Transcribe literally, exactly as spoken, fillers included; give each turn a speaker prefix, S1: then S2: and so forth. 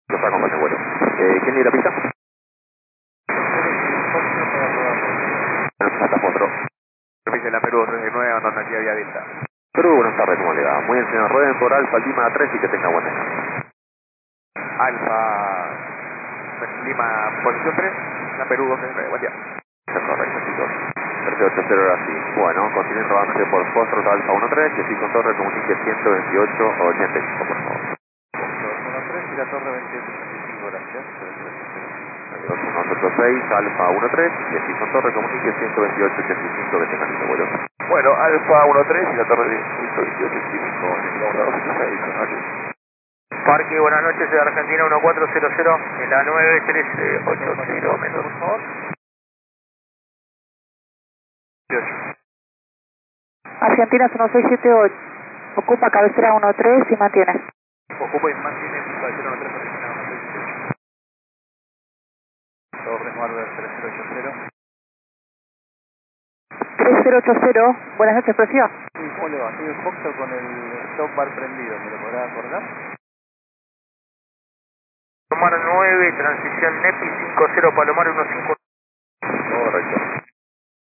S1: Los acompaña, bueno. Eh, ¿Quién dirá pista? Plata cuatro.
S2: Servicio la Perú tres nueve, andando aquí a Vía Delta.
S1: Perú, buenas tardes, ¿cómo le va? Muy bien, señor. Rueden por Alfa Lima tres y que tenga buen día.
S2: Alfa Lima, posición tres, la Perú dos nueve, buen día.
S1: Está correcto, chicos. tres ocho cero ahora sí. Bueno, continúen robándose por Foxtrot Alfa uno tres y así con torre comunique ciento veintiocho ochenta y cinco, por favor.
S2: uno tres y la torre veintiocho ochenta y cinco, gracias.
S1: dos uno ocho seis Alfa uno tres y así con torre comunique ciento veintiocho ochenta y cinco, que tengan lindo vuelo.
S2: Bueno, Alfa uno tres y la torre ciento veintiocho ochenta y cinco, llegamos a dos ocho seis, aquí. Parque, buenas noches, de Argentina uno cuatro cero cero, en la nueve tres ocho kilómetros, por favor.
S3: Argentina uno seis siete ocho, ocupa cabecera uno tres y mantiene.
S2: Ocupa y mantiene cabecera uno tres, Argentina uno seis siete ocho. Torres Marvel tres cero ocho cero.
S3: tres cero ocho cero, buenas noches, presión.
S2: Sí, ¿cómo le va? Soy el Foxtrot con el stop bar prendido, ¿me lo podrá acordar? Palomar nueve, transición NEPI cinco cero, Palomar uno cinco.